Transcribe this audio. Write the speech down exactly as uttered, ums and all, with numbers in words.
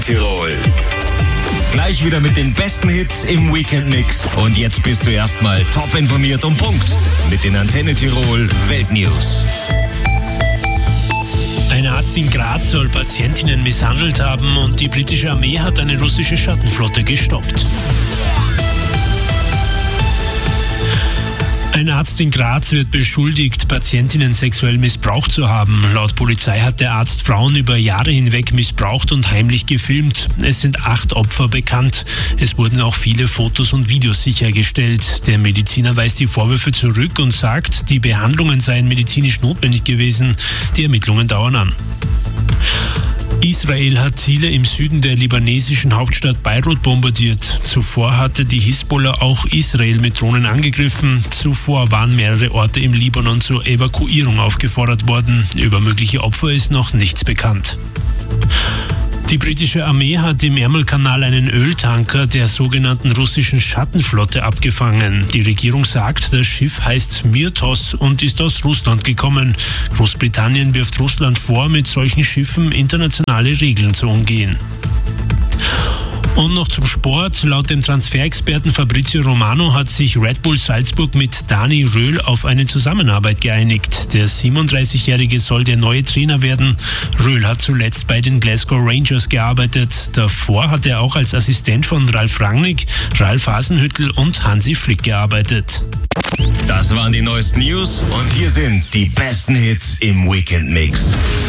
Tirol. Gleich wieder mit den besten Hits im Weekend-Mix. Und jetzt bist du erstmal top informiert und Punkt mit den Antenne Tirol Weltnews. Ein Arzt in Graz soll Patientinnen misshandelt haben und die britische Armee hat eine russische Schattenflotte gestoppt. Ein Arzt in Graz wird beschuldigt, Patientinnen sexuell missbraucht zu haben. Laut Polizei hat der Arzt Frauen über Jahre hinweg missbraucht und heimlich gefilmt. Es sind acht Opfer bekannt. Es wurden auch viele Fotos und Videos sichergestellt. Der Mediziner weist die Vorwürfe zurück und sagt, die Behandlungen seien medizinisch notwendig gewesen. Die Ermittlungen dauern an. Israel hat Ziele im Süden der libanesischen Hauptstadt Beirut bombardiert. Zuvor hatte die Hisbollah auch Israel mit Drohnen angegriffen. Zuvor waren mehrere Orte im Libanon zur Evakuierung aufgefordert worden. Über mögliche Opfer ist noch nichts bekannt. Die britische Armee hat im Ärmelkanal einen Öltanker der sogenannten russischen Schattenflotte abgefangen. Die Regierung sagt, das Schiff heißt Mirtos und ist aus Russland gekommen. Großbritannien wirft Russland vor, mit solchen Schiffen internationale Regeln zu umgehen. Und noch zum Sport. Laut dem Transferexperten Fabrizio Romano hat sich Red Bull Salzburg mit Dani Röhl auf eine Zusammenarbeit geeinigt. Der siebenunddreißigjährige soll der neue Trainer werden. Röhl hat zuletzt bei den Glasgow Rangers gearbeitet. Davor hat er auch als Assistent von Ralf Rangnick, Ralf Hasenhüttl und Hansi Flick gearbeitet. Das waren die neuesten News und hier sind die besten Hits im Weekend Mix.